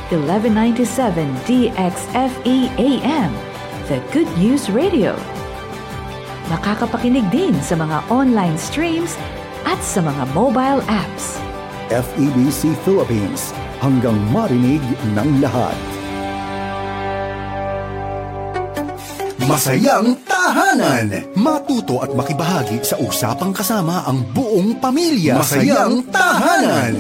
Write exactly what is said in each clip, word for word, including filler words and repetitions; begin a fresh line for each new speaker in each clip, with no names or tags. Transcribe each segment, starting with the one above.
eleven ninety-seven D X F E A M, The Good News Radio. Makakapakinig din sa mga online streams at sa mga mobile apps.
F E B C Philippines, hanggang marinig ng lahat. Masayang Tahanan. Matuto at makibahagi sa usapang kasama ang buong pamilya. Masayang Tahanan.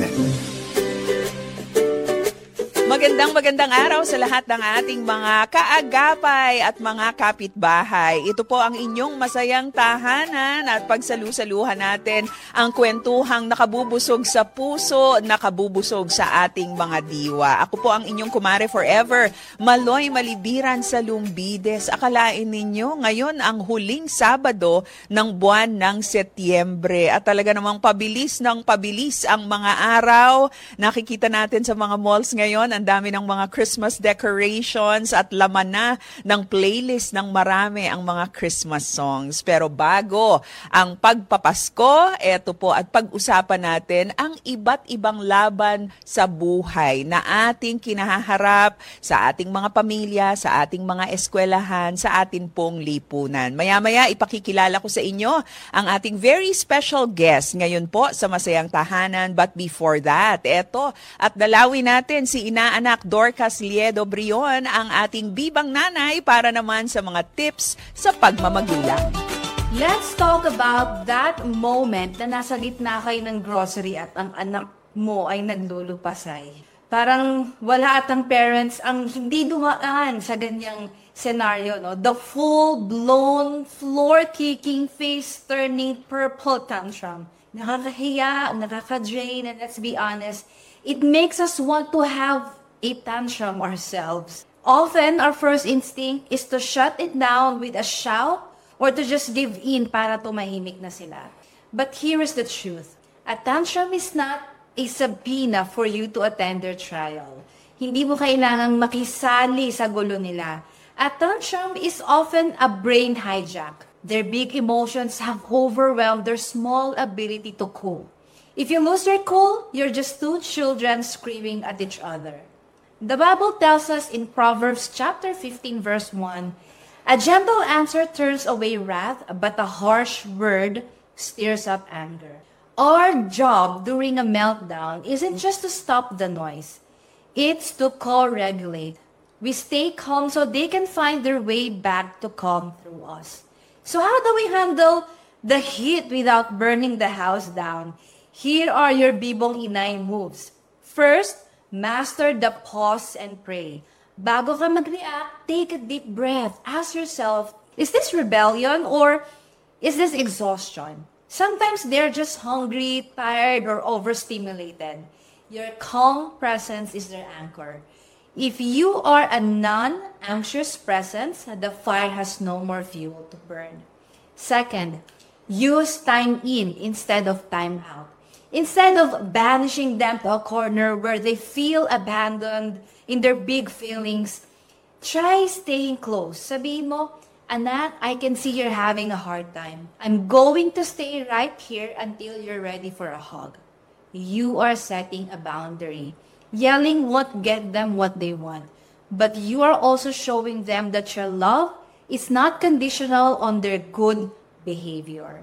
Magandang magandang araw sa lahat ng ating mga kaagapay at mga kapitbahay. Ito po ang inyong masayang tahanan at pagsalu-saluhan natin ang kwentuhang nakabubusog sa puso, nakabubusog sa ating mga diwa. Ako po ang inyong kumare forever, Maloy Malibiran sa Lumbides. Akalain ninyo, ngayon ang huling Sabado ng buwan ng Setyembre. At talaga namang pabilis ng pabilis ang mga araw. Nakikita natin sa mga malls ngayon, ang dami ng mga Christmas decorations at laman na ng playlist ng marami ang mga Christmas songs. Pero bago ang pagpapasko, eto po at pag-usapan natin ang iba't ibang laban sa buhay na ating kinaharap sa ating mga pamilya, sa ating mga eskwelahan, sa ating pong lipunan. Maya-maya ipakikilala ko sa inyo ang ating very special guest ngayon po sa Masayang Tahanan. But before that, eto at dalawin natin si Ina Anak Dorcas Liedo Brion, ang ating bibang nanay para naman sa mga tips sa pagmamagulang.
Let's talk about that moment na nasa gitna kayo ng grocery at ang anak mo ay naglulupasay. Parang wala atang parents ang hindi dumaan sa ganyang scenario, no? The full-blown, floor-kicking, face-turning purple tantrum. Nakakahiya, nakaka-drain, and let's be honest, it makes us want to have a tantrum ourselves. Often, our first instinct is to shut it down with a shout or to just give in para tumahimik na sila. But here is the truth. A tantrum is not a subpoena for you to attend their trial. Hindi mo kailangang makisali sa gulo nila. A tantrum is often a brain hijack. Their big emotions have overwhelmed their small ability to cool. If you lose your cool, you're just two children screaming at each other. The Bible tells us in Proverbs chapter fifteen verse one, a gentle answer turns away wrath, but a harsh word stirs up anger. Our job during a meltdown isn't just to stop the noise. It's to co-regulate. We stay calm so they can find their way back to calm through us. So how do we handle the heat without burning the house down? Here are your Bibong Inay moves. First, master the pause and pray. Bago ka mag-react, take a deep breath. Ask yourself, is this rebellion or is this exhaustion? Sometimes they're just hungry, tired, or overstimulated. Your calm presence is their anchor. If you are a non-anxious presence, the fire has no more fuel to burn. Second, use time in instead of time out. Instead of banishing them to a corner where they feel abandoned in their big feelings, try staying close. Sabihin mo, Anak, I can see you're having a hard time. I'm going to stay right here until you're ready for a hug. You are setting a boundary. Yelling won't get them what they want. But you are also showing them that your love is not conditional on their good behavior.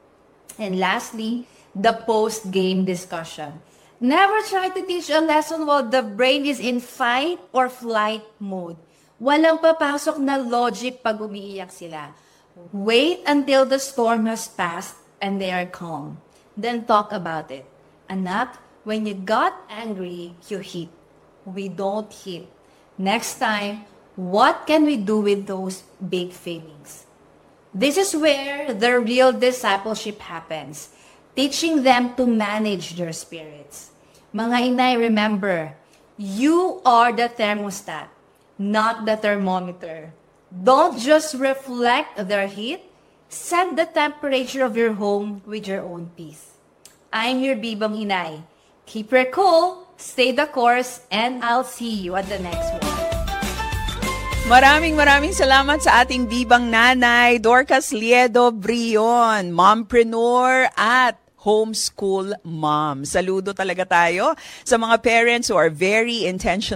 And lastly, the post-game discussion. Never try to teach a lesson while the brain is in fight or flight mode. Walang papasok na logic pag umiiyak sila. Wait until the storm has passed and they are calm. Then talk about it. Anak, when you got angry, you hit. We don't hit. Next time, what can we do with those big feelings? This is where the real discipleship happens. Teaching them to manage their spirits. Mga inay, remember, you are the thermostat, not the thermometer. Don't just reflect their heat, set the temperature of your home with your own peace. I'm your Bibang Inay. Keep your cool, stay the course, and I'll see you at the next one.
Maraming maraming salamat sa ating Bibang Nanay, Dorcas Liedo Brion, mompreneur at homeschool mom. Saludo talaga tayo sa mga parents who are very intentional